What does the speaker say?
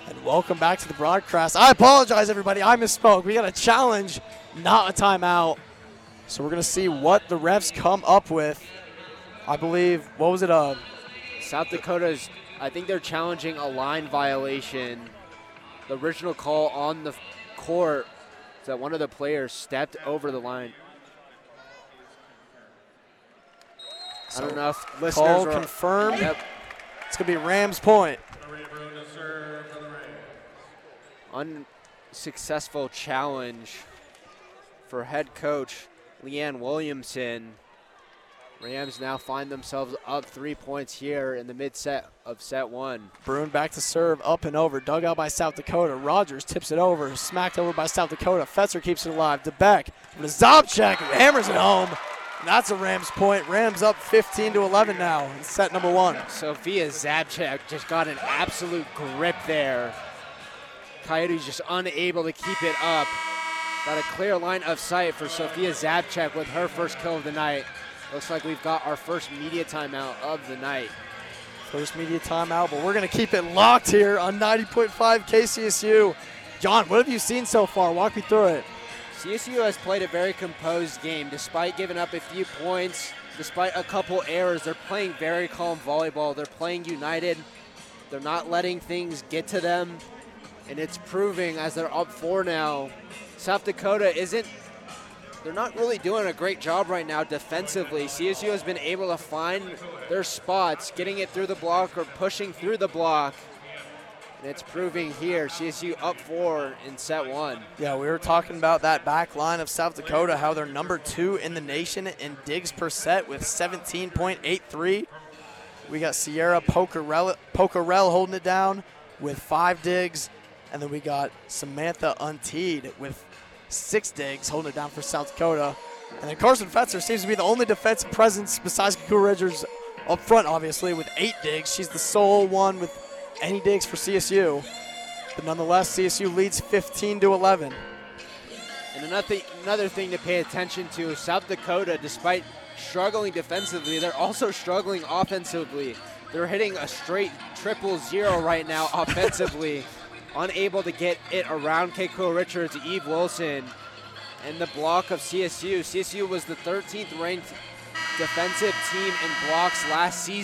And welcome back to the broadcast. I apologize, everybody. I misspoke. We got a challenge, not a timeout. So we're going to see what the refs come up with. I believe, what was it? South Dakota's, I think they're challenging a line violation. The original call on the court is that one of the players stepped over the line. So I don't know if listeners call are confirmed. Yep. It's going to be Rams point. Unsuccessful challenge for head coach Leanne Williamson. Rams now find themselves up 3 points here in the mid-set of set one. Bruin back to serve, up and over, dug out by South Dakota. Rogers tips it over, smacked over by South Dakota. Fetzer keeps it alive. DeBeck with a Zabchek who hammers it home. And that's a Rams point. Rams up 15-11 now in set number one. Sophia Zabchek just got an absolute grip there. Coyotes just unable to keep it up. Got a clear line of sight for Sophia Zabchek with her first kill of the night. Looks like we've got our first media timeout of the night. First media timeout, but we're going to keep it locked here on 90.5 KCSU. John, what have you seen so far? Walk me through it. CSU has played a very composed game. Despite giving up a few points, despite a couple errors, they're playing very calm volleyball. They're playing united. They're not letting things get to them. And it's proving as they're up 4 now. South Dakota they're not really doing a great job right now defensively. CSU has been able to find their spots, getting it through the block or pushing through the block. And it's proving here, CSU up 4 in set one. Yeah, we were talking about that back line of South Dakota, how they're number 2 in the nation in digs per set with 17.83. We got Sierra Pocarel holding it down with 5 digs. And then we got Samantha Unteed with 6 digs holding it down for South Dakota. And then Carson Fetzer seems to be the only defensive presence besides Kakua Richards up front, obviously, with 8 digs. She's the sole one with any digs for CSU. But nonetheless, CSU leads 15-11. And another thing to pay attention to is South Dakota, despite struggling defensively, they're also struggling offensively. They're hitting a straight 0-0 right now offensively. Unable to get it around Kakua Richards, Eve Wilson, and the block of CSU. CSU was the 13th ranked defensive team in blocks last season.